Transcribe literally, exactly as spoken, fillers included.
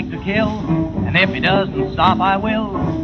like to kill, and if he doesn't stop, I will.